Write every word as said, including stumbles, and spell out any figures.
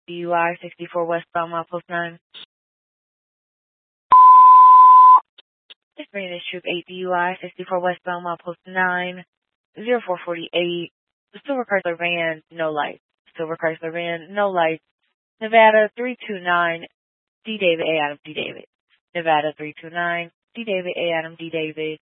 D U I, sixty-four westbound milepost nine. This brand is Troop eight D U I, sixty-four westbound milepost nine, zero four forty-eight. The Silver Chrysler van, no lights. Silver Chrysler van, no lights. Nevada three two nine, D David A. Adam D. David. Nevada three two nine, D David A. Adam D. David.